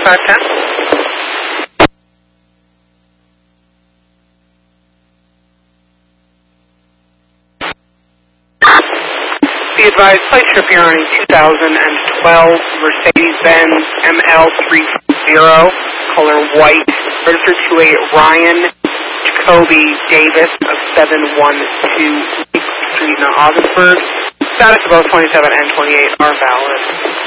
510. Be advised, place your appearance on a 2012 Mercedes-Benz ML340, color white, registered to a Ryan Jacoby Davis of 712 Street in Augsburg. Status of both 27 and 28 are valid.